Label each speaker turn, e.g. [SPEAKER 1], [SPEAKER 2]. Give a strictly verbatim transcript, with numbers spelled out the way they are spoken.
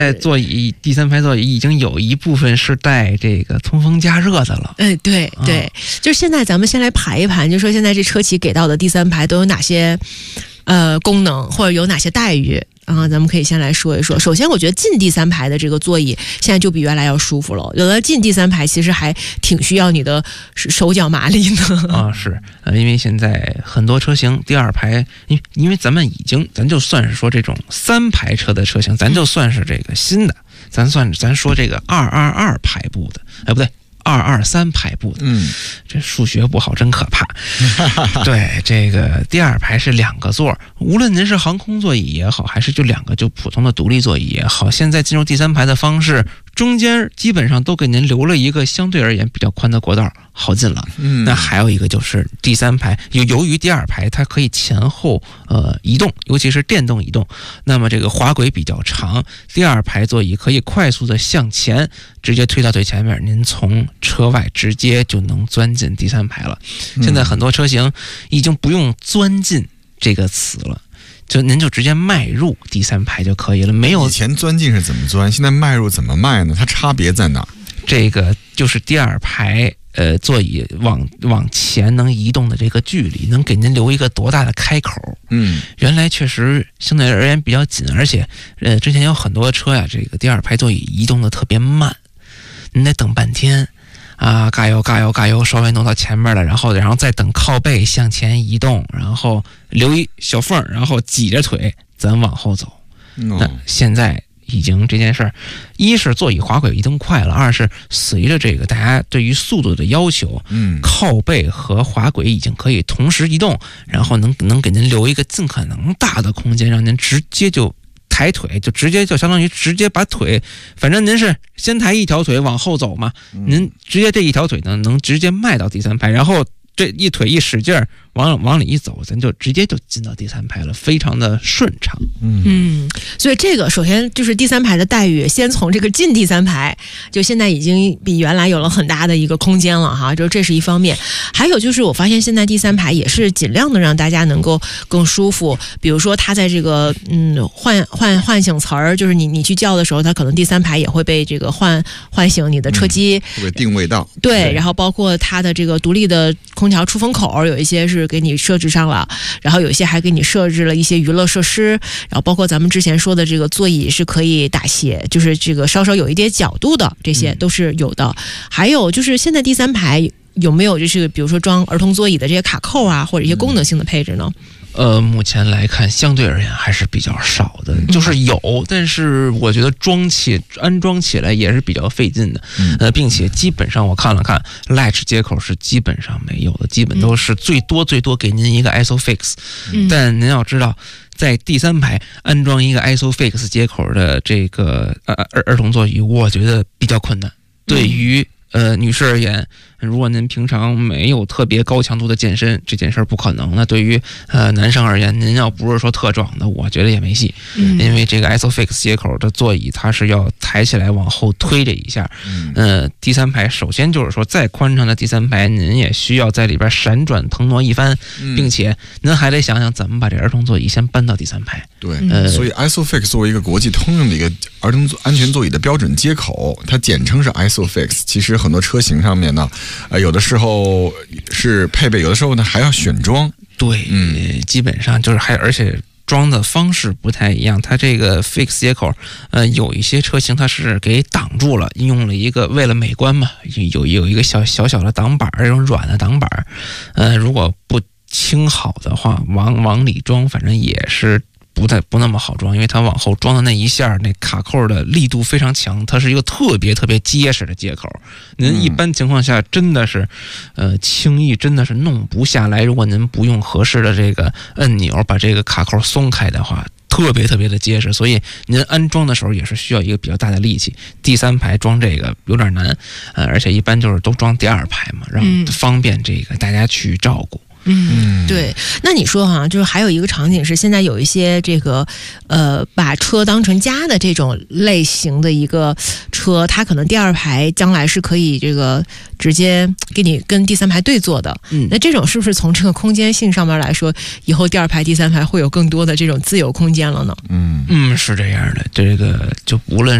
[SPEAKER 1] 在座椅第三排座椅已经有一部分是带这个通风加热的了。
[SPEAKER 2] 嗯，对对、啊，就是现在咱们先来盘一盘，就说现在这车企给到的第三排都有哪些呃功能，或者有哪些待遇。啊，咱们可以先来说一说。首先，我觉得进第三排的这个座椅现在就比原来要舒服了。有的进第三排其实还挺需要你的手脚麻利的
[SPEAKER 1] 啊，是，呃，因为现在很多车型第二排，因为因为咱们已经，咱就算是说这种三排车的车型，咱就算是这个新的，咱算咱说这个二二二排布的，哎，不对。二二三排布的，
[SPEAKER 3] 嗯，
[SPEAKER 1] 这数学不好真可怕。对，这个第二排是两个座，无论您是航空座椅也好，还是就两个就普通的独立座椅也好，现在进入第三排的方式，中间基本上都给您留了一个相对而言比较宽的过道，好进了。
[SPEAKER 3] 嗯，
[SPEAKER 1] 那还有一个就是第三排，由由于第二排它可以前后呃移动，尤其是电动移动，那么这个滑轨比较长，第二排座椅可以快速的向前，直接推到最前面，您从车外直接就能钻进第三排了。现在很多车型已经不用钻进这个词了，就您就直接迈入第三排就可以了。没有
[SPEAKER 3] 以前钻进是怎么钻，现在迈入怎么迈呢？它差别在哪？
[SPEAKER 1] 这个就是第二排呃座椅往往前能移动的这个距离，能给您留一个多大的开口？
[SPEAKER 3] 嗯，
[SPEAKER 1] 原来确实相对而言比较紧，而且呃之前有很多车呀，这个第二排座椅移动的特别慢，您得等半天。啊，嘎油嘎油嘎油，稍微弄到前面了，然后然后再等靠背向前移动，然后留一小缝，然后挤着腿咱往后走。
[SPEAKER 3] 嗯、
[SPEAKER 1] 那现在已经这件事儿，一是座椅滑轨移动快了，二是随着这个大家对于速度的要求，
[SPEAKER 3] 嗯，
[SPEAKER 1] 靠背和滑轨已经可以同时移动，然后能能给您留一个尽可能大的空间，让您直接就抬腿，就直接就相当于直接把腿，反正您是先抬一条腿往后走嘛，您直接这一条腿呢能直接迈到第三排，然后这一腿一使劲儿往往里一走，咱就直接就进到第三排了，非常的顺畅。
[SPEAKER 2] 嗯嗯，所以这个首先就是第三排的待遇，先从这个进第三排，就现在已经比原来有了很大的一个空间了哈，就这是一方面。还有就是我发现现在第三排也是尽量的让大家能够更舒服，比如说它在这个嗯唤唤唤醒词儿，就是你你去叫的时候，它可能第三排也会被这个唤唤醒你的车机，
[SPEAKER 3] 嗯、会定位到。
[SPEAKER 2] 对，对，然后包括它的这个独立的空调出风口，有一些是给你设置上了，然后有一些还给你设置了一些娱乐设施，然后包括咱们之前说的这个座椅是可以打斜，就是这个稍稍有一点角度的，这些都是有的。嗯、还有就是现在第三排有没有就是比如说装儿童座椅的这些卡扣啊，或者一些功能性的配置呢？
[SPEAKER 1] 呃，目前来看，相对而言还是比较少的，就是有，但是我觉得装起安装起来也是比较费劲的，呃，并且基本上我看了看 ，Latch 接口是基本上没有的，基本都是最多最多给您一个 ISOFIX，
[SPEAKER 2] 嗯、
[SPEAKER 1] 但您要知道，在第三排安装一个 ISOFIX 接口的这个呃儿儿童座椅，我觉得比较困难，对于。呃，女士而言，如果您平常没有特别高强度的健身，这件事儿不可能。那对于呃男生而言，您要不是说特壮的，我觉得也没戏，
[SPEAKER 2] 嗯、
[SPEAKER 1] 因为这个 ISOFIX 接口的座椅它是要抬起来往后推这一下。
[SPEAKER 3] 嗯，
[SPEAKER 1] 呃，第三排首先就是说，再宽敞的第三排，您也需要在里边闪转腾挪一番，
[SPEAKER 3] 嗯、
[SPEAKER 1] 并且您还得想想怎么把这儿童座椅先搬到第三排。
[SPEAKER 3] 对，
[SPEAKER 1] 呃，
[SPEAKER 3] 所以 ISOFIX 作为一个国际通用的一个儿童安全座椅的标准接口，它简称是 ISOFIX。其实很多车型上面呢，呃，有的时候是配备，有的时候呢还要选装。
[SPEAKER 1] 对，嗯，基本上就是还而且装的方式不太一样。它这个 fix 接口，呃，有一些车型它是给挡住了，用了一个为了美观嘛，有有一个小小小的挡板，这种软的挡板，呃，如果不清好的话，往往里装，反正也是。不太不那么好装，因为它往后装的那一下，那卡扣的力度非常强，它是一个特别特别结实的接口。您一般情况下真的是，呃，轻易真的是弄不下来。如果您不用合适的这个按钮把这个卡扣松开的话，特别特别的结实。所以您安装的时候也是需要一个比较大的力气。第三排装这个有点难，呃，而且一般就是都装第二排嘛，让方便这个大家去照顾。
[SPEAKER 2] 嗯，对。那你说哈，就是还有一个场景是，现在有一些这个呃，把车当成家的这种类型的一个车。 车，它可能第二排将来是可以这个直接给你跟第三排对坐的。
[SPEAKER 1] 嗯，
[SPEAKER 2] 那这种是不是从这个空间性上面来说，以后第二排、第三排会有更多的这种自由空间了呢？
[SPEAKER 3] 嗯
[SPEAKER 1] 嗯，是这样的，这个就无论